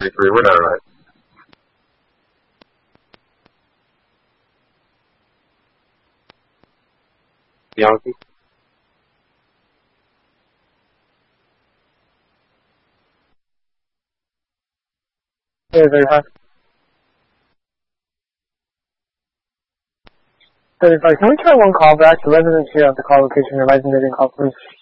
33, we're not right. Yankee? Yeah, 35. 35, can we try one call back? The residents here at the call location are advising they didn't call, please.